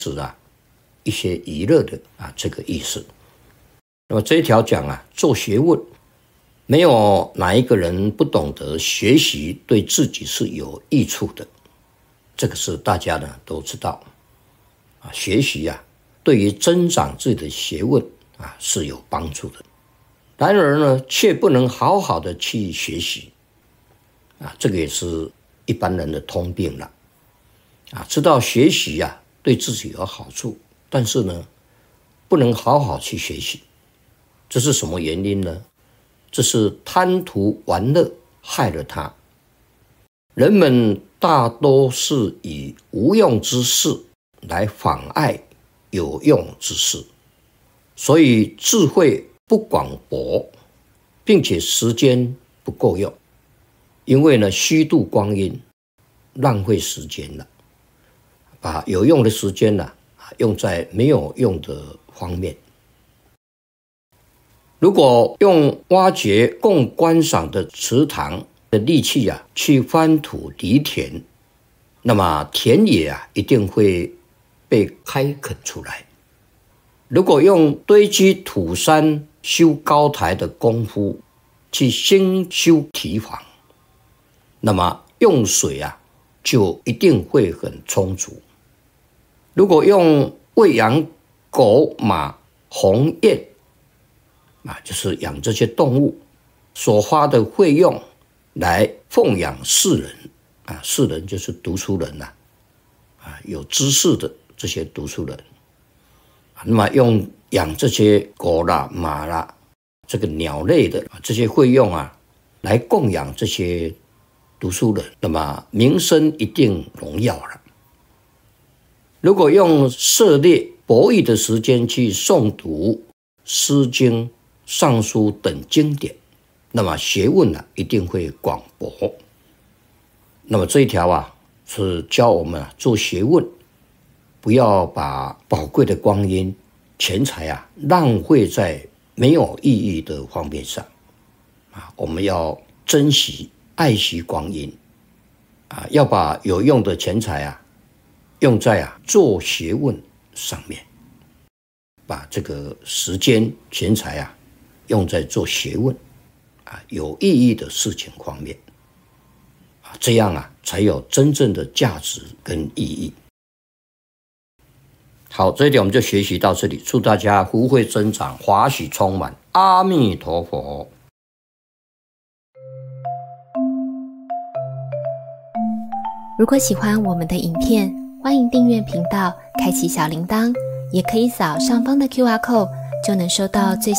指一些娱乐的这个意思。那么这一条讲做学问，没有哪一个人不懂得学习对自己是有益处的，这个是大家都知道学习对于增长自己的学问是有帮助的。然而呢，却不能好好的去学习这个也是一般人的通病了知道学习对自己有好处，但是呢，不能好好去学习，这是什么原因呢？这是贪图玩乐害了他。人们大多是以无用之事来妨碍有用之事，所以智慧不广博，并且时间不够用，因为呢虚度光阴，浪费时间了，把有用的时间用在没有用的方面。如果用挖掘供观赏的池塘的力气去翻土犁田，那么田野一定会被开垦出来。如果用堆积土山修高台的功夫去兴修堤防，那么用水就一定会很充足。如果用喂养狗马鸿雁就是养这些动物所花的费用来奉养世人世人就是读书人有知识的这些读书人。那么用养这些狗啦马啦这个鸟类的这些费用来供养这些读书人，那么名声一定荣耀了。如果用涉猎博弈的时间去诵读诗经尚书等经典，那么学问一定会广博。那么这一条是教我们做学问，不要把宝贵的光阴钱财浪费在没有意义的方面上我们要珍惜爱惜光阴要把有用的钱财用在做学问上面，把这个时间钱财用在做学问有意义的事情方面这样才有真正的价值跟意义。好，这一点我们就学习到这里，祝大家福慧增长，华喜充满，阿弥陀佛。 如果喜欢我们的影片，欢迎订阅频道，开启小铃铛，也可以扫上方的 QR code， 就能收到最新